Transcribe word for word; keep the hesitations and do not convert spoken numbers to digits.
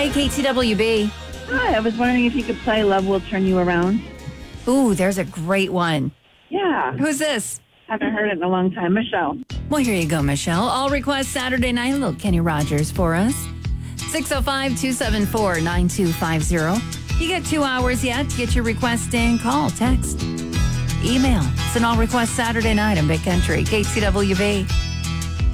Hi, K T W B. Hi, I was wondering if you could play Love Will Turn You Around. Ooh, there's a great one. Yeah. Who's this? Haven't heard it in a long time. Michelle. Well, here you go, Michelle. All requests Saturday night. A little Kenny Rogers for us. six oh five, two seven four, nine two five zero. You got two hours yet to get your request in. Call, text, email. It's an all request Saturday night in Big Country. K T W B.